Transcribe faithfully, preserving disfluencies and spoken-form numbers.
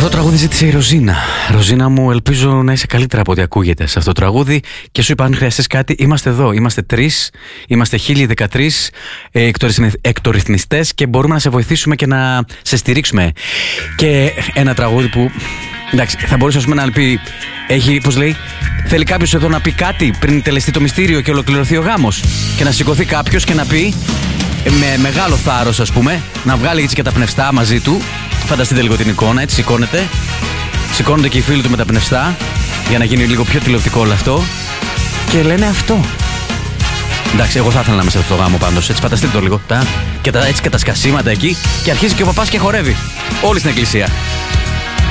Αυτό το τραγούδι ζήτησε η Ροζίνα. Ροζίνα μου, ελπίζω να είσαι καλύτερα από ό,τι ακούγεται σε αυτό το τραγούδι. Και σου είπα, αν χρειαστείς κάτι, είμαστε εδώ. Είμαστε τρεις, είμαστε χίλιοι δεκατρείς ε, εκτορυθμιστές και μπορούμε να σε βοηθήσουμε και να σε στηρίξουμε. Και ένα τραγούδι που, εντάξει, θα μπορούσε ας πούμε, να πει, έχει, πώς λέει, θέλει κάποιος εδώ να πει κάτι πριν τελεστεί το μυστήριο και ολοκληρωθεί ο γάμος. Και να σηκωθεί κάποιος και να πει, με μεγάλο θάρρος ας πούμε, να βγάλει έτσι και τα πνευστά μαζί του. Φανταστείτε λίγο την εικόνα, έτσι σηκώνεται. Σηκώνονται και οι φίλοι του με τα πνευστά για να γίνει λίγο πιο τηλεοπτικό όλο αυτό. Και λένε αυτό. Εντάξει, εγώ θα ήθελα να είμαι σε αυτό το γάμο πάντως. Έτσι, φανταστείτε το λίγο. Τα, και τα, έτσι και τα σκασίματα εκεί. Και αρχίζει και ο παπάς και χορεύει. Όλοι στην εκκλησία.